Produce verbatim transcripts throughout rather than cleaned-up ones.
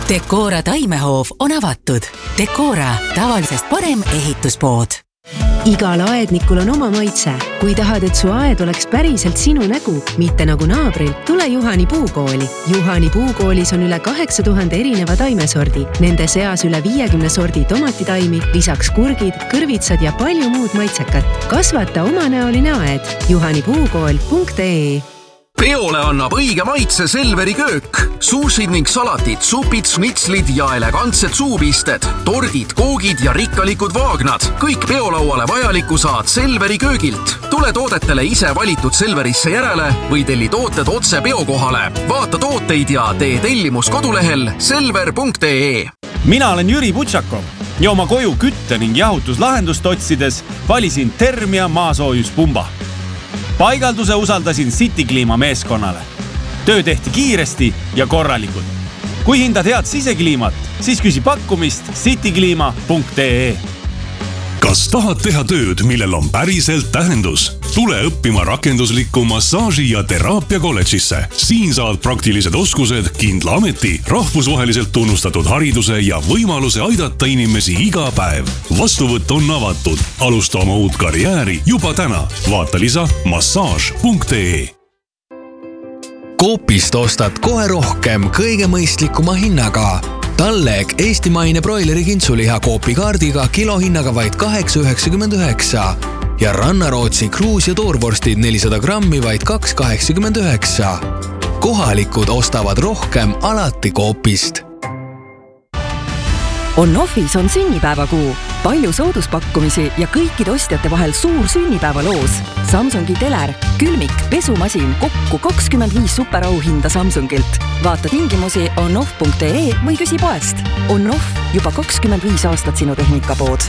Decora taimehoov on avatud. Decora, tavalisest parem ehituspood. Igal aednikul on oma maitse. Kui tahad, et su aed oleks päriselt sinu nägu, mitte nagu naabril, tule Juhani puukooli. Juhani puukoolis on üle kaheksa tuhande erineva taimesordi. Nende seas üle viiekümne sordi tomatitaimi, lisaks kurgid, kõrvitsad ja palju muud maitsekat. Kasvata omanäoline aed. juhanipuukool punkt ee. Peole annab õige maitse Selveri köök. Suusid ning salatid, supid, snitslid ja elegantsed suupisted, tordid, koogid ja rikkalikud vaagnad. Kõik peolauale vajaliku saad Selveri köögilt. Tule toodetele ise valitud Selverisse järele või telli tooted otse peokohale. Vaata tooteid ja tee tellimus kodulehel selver punkt ee. Mina olen Jüri Butšakov ja oma koju kütte ning jahutuslahendust otsides valisin Termia maasoojuspumba. Paigalduse usaldasin City Clima meeskonnale. Töö tehti kiiresti ja korralikult. Kui hindad head sisekliimat, siis küsi pakkumist cityclima punkt ee. Kas tahad teha tööd, millel on päriselt tähendus? Tule õppima rakenduslikku massaaži- ja teraapia kolledžisse. Siin saad praktilised oskused, kindla ameti, rahvusvaheliselt tunnustatud hariduse ja võimaluse aidata inimesi iga päev. Vastuvõtt on avatud. Alusta oma uut karjääri juba täna. Vaata lisa massaaž punkt ee. Coopist ostad kohe rohkem kõige mõistlikuma hinnaga. Talleg eestimaine broileri kintsuliha Coopi kaardiga kilohinnaga vaid kaheksa üheksakümmend üheksa ja Rannarootsi kruus- ja toorvorstid nelisada grammi vaid kaks kaheksakümmend üheksa. Kohalikud ostavad rohkem alati Coopist. On-Offis on sünnipäevakuu. Palju sooduspakkumisi ja kõikide ostjate vahel suur sünnipäevaloos. Samsungi teler, külmik, pesumasin, kokku kakskümmend viis superauhinda Samsungilt. Vaata tingimusi on-off punkt ee või küsi poest. On-Off, juba kakskümmend viis aastat sinu tehnikapood.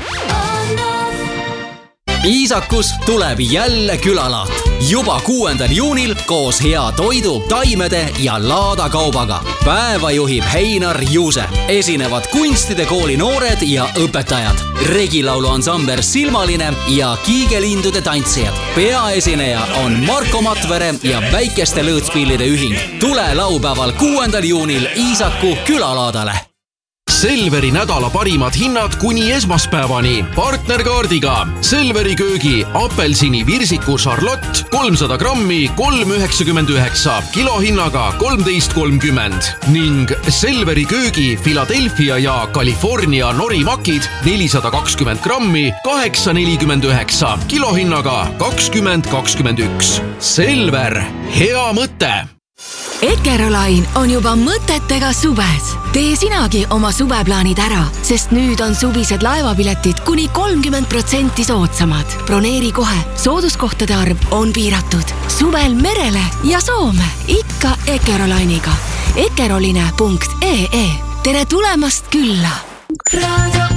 Iisakus tuleb jälle külalaat. Juba kuuendal juunil koos hea toidu, taimede ja laadakaubaga. Päeva juhib Heinar Juuse. Esinevad kunstide kooli noored ja õpetajad. Regilaulu ansamber Silmaline ja kiigelindude tantsijad. Peaesineja on Marko Matvere ja Väikeste lõõtspillide ühing. Tule laupäeval kuuendal juunil Iisaku külalaadale. Selveri nädala parimad hinnad kuni esmaspäevani. Partnerkaardiga Selveri köögi apelsini virsiku Charlotte kolmsada grammi kolm üheksakümmend üheksa, kilohinnaga kolmteist kolmkümmend ning Selveri köögi Philadelphia ja California norimakid nelisada kakskümmend grammi kaheksa nelikümmend üheksa, kilohinnaga kakskümmend kakskümmend üks. Selver, hea mõte! Ekerolain on juba mõtetega suves. Tee sinagi oma suveplaanid ära, sest nüüd on suvised laevapiletid kuni kolmkümmend protsenti soodsamad. Broneeri kohe, sooduskohtade arv on piiratud. Suvel merele ja Soome, ikka Ekerolainiga. ekeroline punkt ee. Tere tulemast külla! Radio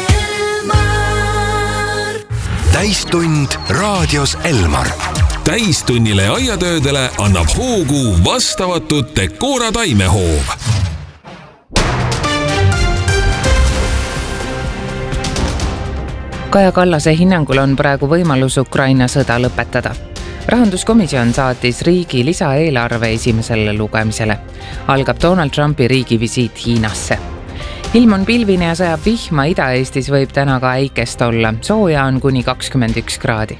Elmar. Täistund raadios Elmar. Täistunnile ja aiatöödele annab hoogu vastavatud Decora taimehoov. Kaja Kallase hinnangul on praegu võimalus Ukraina sõda lõpetada. Rahanduskomisjon saatis riigi lisaeelarve esimesele lugemisele. Algab Donald Trumpi riigivisiit Hiinasse. Ilm on pilvine ja sajab vihma, Ida-Eestis võib täna ka äikest olla. Sooja on kuni kakskümmend üks kraadi.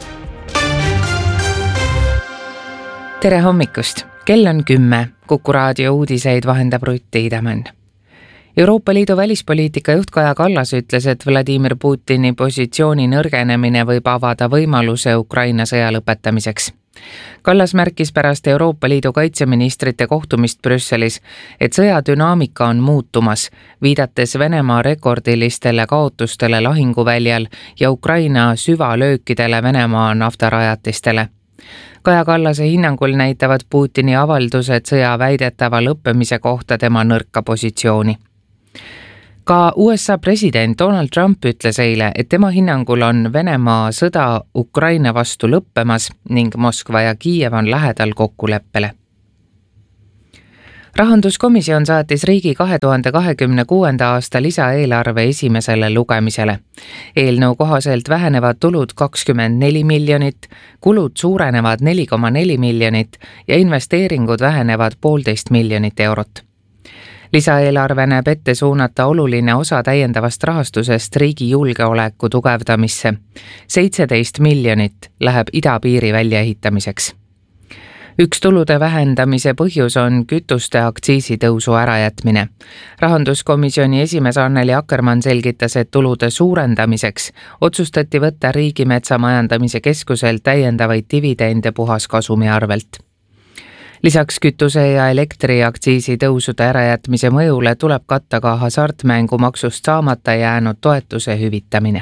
Tere hommikust! Kell on kümme. Kuku raadio uudiseid vahendab Rutti Idamann. Euroopa Liidu välispoliitika juht Kaja Kallas ütles, et Vladimir Putini positsiooni nõrgenemine võib avada võimaluse Ukraina sõja lõpetamiseks. Kallas märkis pärast Euroopa Liidu kaitseministrite kohtumist Brüsselis, et sõja dünaamika on muutumas, viidates Venemaa rekordilistele kaotustele lahinguväljal ja Ukraina süvalöökidele Venemaa naftarajatistele. Kaja Kallase hinnangul näitavad Putini avaldused sõja väidetava lõppemise kohta tema nõrka positsiooni. Ka U S A president Donald Trump ütles eile, et tema hinnangul on Venemaa sõda Ukraina vastu lõppemas ning Moskva ja Kiiev on lähedal kokkuleppele. Rahanduskomisjon saatis riigi kahe tuhande kahekümne kuuenda aasta lisaeelarve esimesele lugemisele. Eelnõu kohaselt vähenevad tulud kakskümmend neli miljonit, kulud suurenevad neli koma neli miljonit ja investeeringud vähenevad poolteist miljonit eurot. Lisaeelarve näeb ette suunata oluline osa täiendavast rahastusest riigi julgeoleku tugevdamisse. seitseteist miljonit läheb idapiiri väljaehitamiseks. Üks tulude vähendamise põhjus on kütuste aktsiisitõusu ärajätmine. Rahanduskomisjoni esimees Anneli Akkermann selgitas, et tulude suurendamiseks otsustati võtta Riigimetsa Majandamise Keskuselt täiendavaid dividende puhaskasumi arvelt. Lisaks kütuse ja elektri aktsiisi tõusude ärajätmise mõjule tuleb katta ka hasartmängumaksust saamata jäänud toetuse hüvitamine.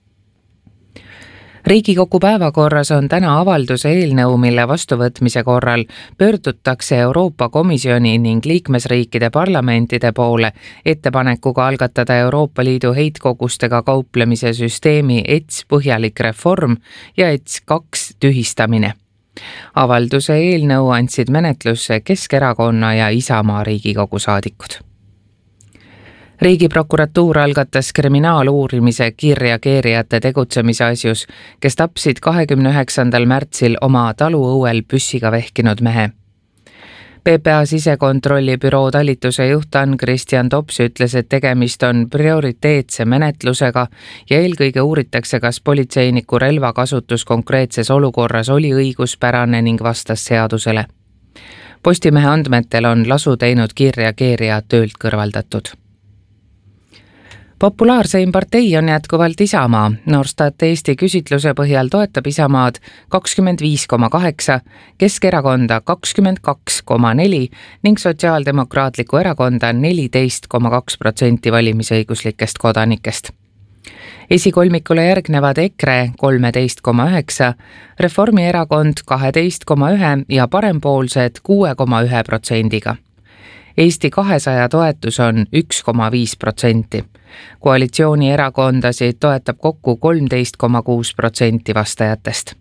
Riigikogu päevakorras on täna avalduse eelnõu, mille vastuvõtmise korral pöördutakse Euroopa Komisjoni ning liikmesriikide parlamentide poole ettepanekuga algatada Euroopa Liidu heitkogustega kauplemise süsteemi E T S põhjalik reform ja E T S kaks tühistamine. Avalduse eelnõu andsid menetlusse Keskerakonna ja Isamaa Riigikogu saadikud. Riigiprokuratuur algatas kriminaaluurimise kiirreageerijate tegutsemise asjus, kes tapsid kahekümne üheksandal märtsil oma taluõuel püssiga vehkinud mehe. P P A sisekontrolli büroo talituse juht Ann-Christian Tops ütles, et tegemist on prioriteetse menetlusega ja eelkõige uuritakse, kas politseiniku relvakasutus konkreetses olukorras oli õiguspärane ning vastas seadusele. Postimehe andmetel on lasu teinud kiirreageerija töölt kõrvaldatud. Populaarseim partei on jätkuvalt Isamaa. Norstat Eesti küsitluse põhjal toetab Isamaad kakskümmend viis koma kaheksa, Keskerakonda kakskümmend kaks koma neli ning Sotsiaaldemokraatliku erakonda neliteist koma kaks protsenti valimisõiguslikest kodanikest. Esikolmikule järgnevad EKRE kolmteist koma üheksa, Reformierakond kaheteist koma üks ja parempoolsed kuus koma üks protsendiga. Eesti kahesaja toetus on üks koma viis protsenti. Koalitsiooni erakondasid toetab kokku kolmteist koma kuus protsenti vastajatest.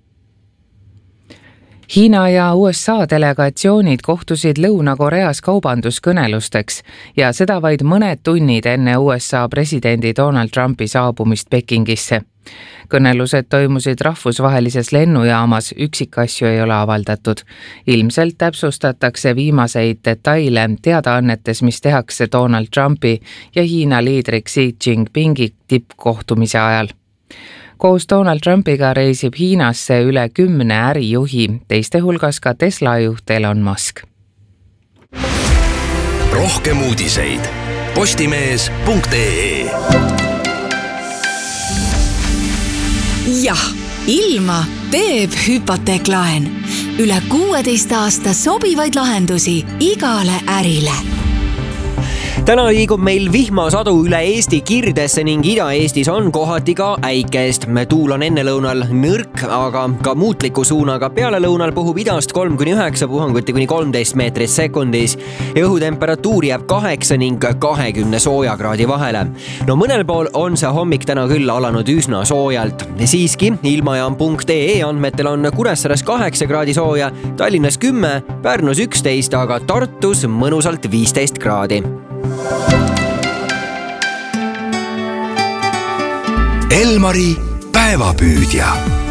Hiina ja U S A delegatsioonid kohtusid Lõuna-Koreas kaubanduskõnelusteks ja seda vaid mõned tunnid enne U S A presidendi Donald Trumpi saabumist Pekingisse. Kõnelused toimusid rahvusvahelises lennujaamas, üksikasju ei ole avaldatud. Ilmselt täpsustatakse viimaseid detaile teadaannetes, mis tehakse Donald Trumpi ja Hiina liidri Xi Jinpingi tippkohtumise ajal. Koos Donald Trumpiga reisib Hiinasse üle kümne ärijuhi, teiste hulgas ka Tesla juht Elon Musk. Rohkem uudiseid postimees punkt ee. Jah, ilma teeb hüpoteeklaen. Üle kuueteist aasta sobivaid lahendusi igale ärile. Täna liigub meil vihmasadu üle Eesti Kirdesse ning Ida-Eestis on kohati ka äikest. Tuul on ennelõunal nõrk, aga ka muutliku suunaga. Peale lõunal puhub idast kolm kuni üheksa, puhanguti kuni kolmteist meetrit sekundis. Õhutemperatuur jääb kaheksa ning kahekümne soojakraadi vahele. No mõnel pool on see hommik täna küll alanud üsna soojalt. Siiski ilmajaam punkt ee andmetel on Kuressaares kaheksa kraadi sooja, Tallinnas kümme, Pärnus üksteist, aga Tartus mõnusalt viisteist kraadi. Elmari päevapüüdja.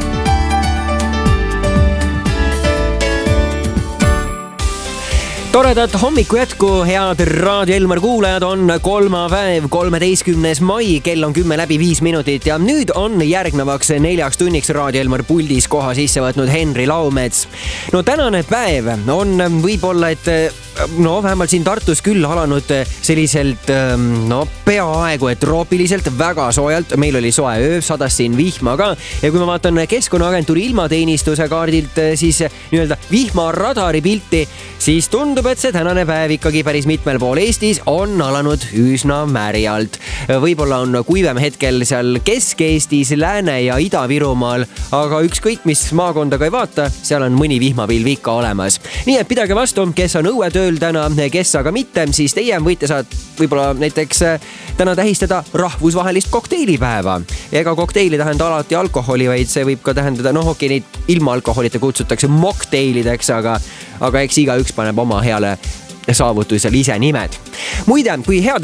Toredat hommiku jätku, head Raadio Elmar kuulajad, on kolmapäev, kolmeteistkümnes mai, kell on kümme läbi viis minutit ja nüüd on järgnevaks neljaks tunniks Raadio Elmar puldis koha sisse võtnud Henri Laumets. No tänane päev on võib-olla, et no vähemalt siin Tartus küll alanud selliselt no peaaegu et troopiliselt, väga soojalt. Meil oli soe ööv, sadas siin vihma ka ja kui ma vaatan Keskkonnaagentuuri ilmateenistuse kaardilt siis nii-öelda vihmaradari pilti, siis tundub, et see tänane päev ikkagi päris mitmel pool Eestis on alanud üsna märjalt. Võib-olla on kuivem hetkel seal Kesk-Eestis, Lääne- ja Ida-Virumaal, aga ükskõik mis maakonda ka ei vaata, seal on mõni vihmapilv ikka olemas. Nii et pidage vastu, kes on õuetööl täna, kes aga mitte, siis teie võite saad võib-olla näiteks täna tähistada rahvusvahelist kokteilipäeva. Ega kokteili tähenda alati alkoholi, vaid see võib ka tähendada, noh okei, neid ilma alkoholita kutsutakse mokteilideks, aga, aga eks igaüks paneb oma heale saavutusele ise nimed. Muide, kui head